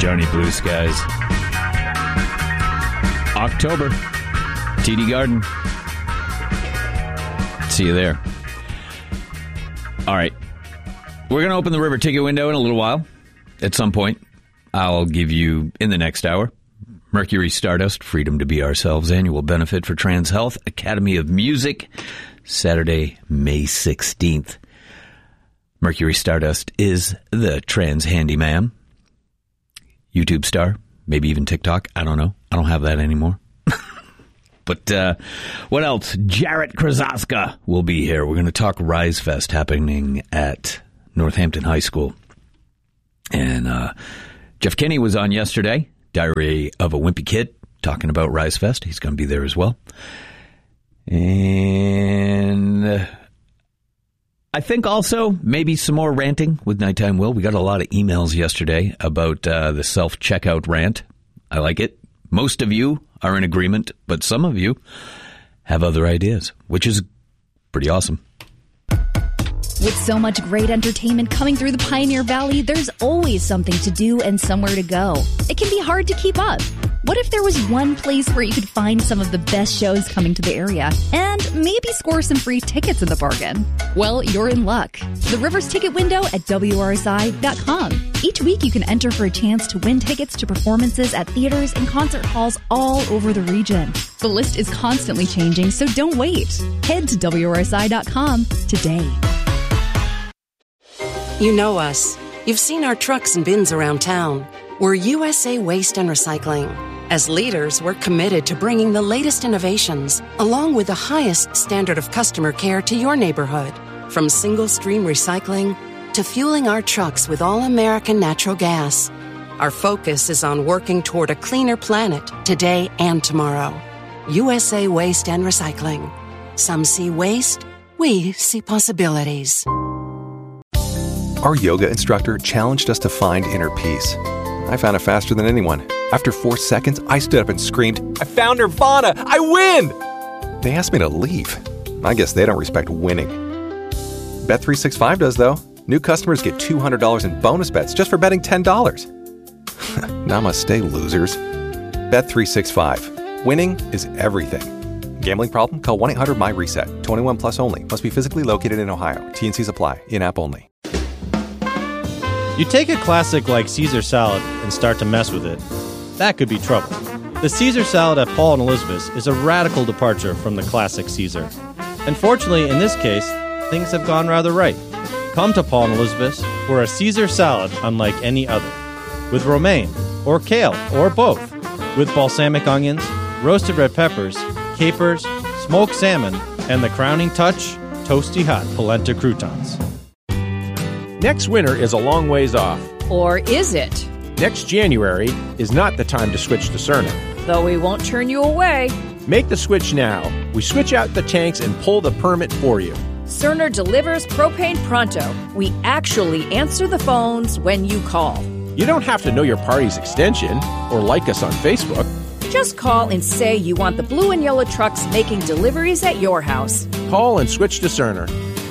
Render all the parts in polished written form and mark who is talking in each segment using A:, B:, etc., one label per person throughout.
A: Johnny Blue Skies. October. TD Garden. See you there. All right. We're going to open the river ticket window in a little while. At some point, I'll give you, in the next hour, Mercury Stardust, Freedom to Be Ourselves, annual benefit for Trans Health, Academy of Music, Saturday, May 16th. Mercury Stardust is the trans handyman. YouTube star, maybe even TikTok. I don't know. I don't have that anymore. But what else? Jarrett Krasaska will be here. We're going to talk Rise Fest happening at Northampton High School. And Jeff Kinney was on yesterday, Diary of a Wimpy Kid, talking about Rise Fest. He's going to be there as well. And I think also maybe some more ranting with Nighttime Will. We got a lot of emails yesterday about the self-checkout rant. I like it. Most of you are in agreement, but some of you have other ideas, which is pretty awesome.
B: With so much great entertainment coming through the Pioneer Valley, there's always something to do and somewhere to go. It can be hard to keep up. What if there was one place where you could find some of the best shows coming to the area and maybe score some free tickets in the bargain? Well, you're in luck. The Rivers Ticket Window at WRSI.com. Each week you can enter for a chance to win tickets to performances at theaters and concert halls all over the region. The list is constantly changing, so don't wait. Head to WRSI.com today.
C: You know us. You've seen our trucks and bins around town. We're USA Waste and Recycling. As leaders, we're committed to bringing the latest innovations, along with the highest standard of customer care to your neighborhood. From single-stream recycling to fueling our trucks with all-American natural gas. Our focus is on working toward a cleaner planet today and tomorrow. USA Waste and Recycling. Some see waste, we see possibilities.
D: Our yoga instructor challenged us to find inner peace. I found it faster than anyone. After 4 seconds, I stood up and screamed, "I found Nirvana! I win!" They asked me to leave. I guess they don't respect winning. Bet365 does, though. New customers get $200 in bonus bets just for betting $10. Namaste, losers. Bet365. Winning is everything. Gambling problem? Call 1-800-MY-RESET. 21 plus only. Must be physically located in Ohio. T&Cs apply. In-app only.
E: You take a classic like Caesar salad and start to mess with it. That could be trouble. The Caesar salad at Paul and Elizabeth's is a radical departure from the classic Caesar. Unfortunately, in this case, things have gone rather right. Come to Paul and Elizabeth's for a Caesar salad unlike any other. With romaine, or kale, or both. With balsamic onions, roasted red peppers, capers, smoked salmon, and the crowning touch, toasty hot polenta croutons.
F: Next winter is a long ways off.
G: Or is it?
F: Next January is not the time to switch to Cerner.
G: Though we won't turn you away.
F: Make the switch now. We switch out the tanks and pull the permit for you.
G: Cerner delivers propane pronto. We actually answer the phones when you call.
F: You don't have to know your party's extension or like us on Facebook.
G: Just call and say you want the blue and yellow trucks making deliveries at your house.
F: Call and switch to Cerner.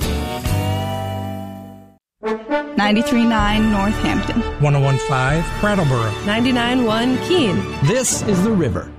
H: 93.9 Northampton.
I: 101.5 Brattleboro.
J: 99.1 Keene.
K: This is The River.